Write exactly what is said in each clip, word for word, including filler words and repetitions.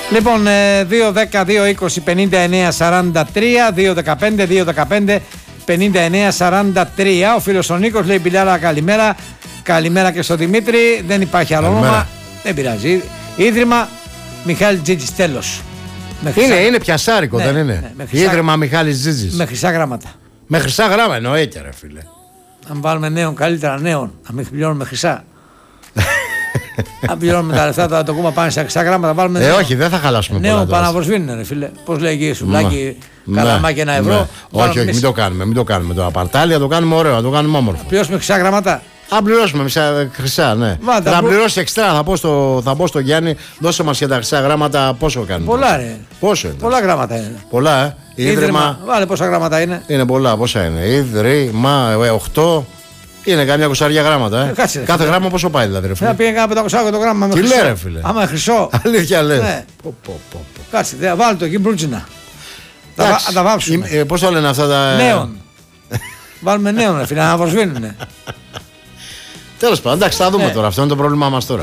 Λοιπόν, δύο δέκα, δύο είκοσι, πενήντα εννέα σαράντα τρία, δύο δεκαπέντε, δύο δεκαπέντε, πενήντα εννέα σαράντα τρία. Ο φίλος ο Νίκος λέει: Μπιλιάρα, καλημέρα. Καλημέρα και στο Δημήτρη. Δεν υπάρχει άλλο όνομα. Δεν πειράζει. Ίδρυμα Μιχάλη Τζίτζης, τέλος. Είναι, είναι πιασάρικο, ναι, δεν είναι. Ναι, χρυσά... Ίδρυμα Μιχάλης Τζίτζης. Με χρυσά γράμματα. Με χρυσά γράμματα, εννοείται, ρε φίλε. Αν βάλουμε νέων, καλύτερα νέων. Να μην πληρώνουμε χρυσά. Αν πληρώνουμε τα λεφτά, το, το κόμμα πάνε σε χρυσά γράμματα. Βάλουμε ε, νέο. Όχι, δεν θα χαλάσουμε πολλά. Νέο παναβοσβήνουν, ρε φίλε. Πώς λέει εκεί, σουβλάκι, καλαμάκι, ένα ευρώ. Ναι. Όχι, όχι, μην το κάνουμε. Μην το κάνουμε το απαρτάλια, το κάνουμε ωραίο, να το κάνουμε όμορφο. Πληρώσουμε χρυσά γράμματα. Αν πληρώσουμε μισά χρυσά, ναι. Βάτα, θα πληρώσει εξτρά, θα πω, στο, θα πω στο Γιάννη, δώσε μας και τα χρυσά γράμματα, πόσο κάνουμε. Πολλά, ρε. Πόσο είναι. Πολλά γράμματα είναι. Πολλά, ε. Ίδρυμα. Ίδρυμα. Βάλε πόσα γράμματα είναι. Είναι πολλά, πόσα είναι. Ίδρυμα, οκτώ. Είναι καμιά κοσαριά γράμματα. Ε. Κάτσε, κάθε φίλε. Γράμμα πόσο πάει δηλαδή. Θα πήγε κάνα πεντακόσια το γράμμα με τι χρυσό. Τι λέει, φίλε. Άμα χρυσό. Αλήθεια λες. Ναι. Πω, πω, πω, πω. Κάτσε, δε, βάλε το εκεί μπρούτζινα. Θα τα βάψουμε. Ε, πώς το λένε αυτά τα. Νέων. Βάλουμε νέων, ρε φίλε, να προσβήνουν. Τέλος πάντων, εντάξει, θα δούμε ναι. τώρα. Αυτό είναι το πρόβλημά μας τώρα.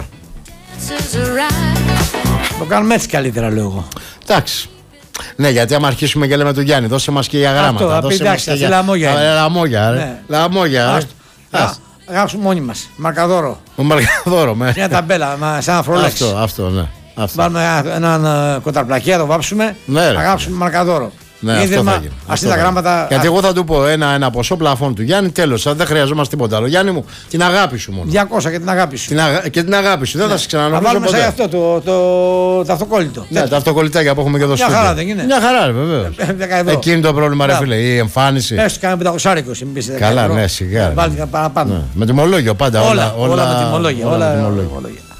Το κάνουμε έτσι καλύτερα, λέω εγώ. Εντάξει. Ναι, γιατί άμα αρχίσουμε και λέμε του Γιάννη, δώσε μας και για γράμματα. Αυτό, δώσε εντάξει, μας και λαμόγια. Για... Λαμόγια, ρε. Ναι. Λαμόγια, ρε. Γράψουμε μόνοι μας. Μαρκαδόρο. Ο Μαρκαδόρο, με. Μια ταμπέλα, σαν ένα φρολέξ. Αυτό, αυτό, ναι. Αυτό. Βάλουμε έναν κοταρπλακία, το βάψουμε. Ναι, θα γράψουμε Μαρκαδόρο. Ναι, ίδρυμα, αυτό αυτή τα γράμματα. Γιατί εγώ θα του πω ένα, ένα ποσό πλαφόν του Γιάννη, τέλος. Δεν χρειαζόμαστε τίποτα άλλο. Γιάννη μου, την αγάπη σου μόνο. διακόσια και την αγάπη σου. Την αγα... Και την αγάπη σου. Ναι. Δεν θα σε ξανανομίσω. Θα βάλουμε σε αυτό το, το, το αυτοκόλλητο. Ναι, τέτοιο. Τα αυτοκολλητάκια που έχουμε και εδώ στο σπίτι. Μια χαρά δεν είναι. Μια χαρά, βεβαίως. Εκείνη το πρόβλημα, ρε φίλε. Η εμφάνιση. Έστω κάνα πεντακόσια συμπίσει. Καλά, ναι, σιγά. Βάλτε παραπάνω. Με τιμολόγιο πάντα. Όλα με τιμολόγια.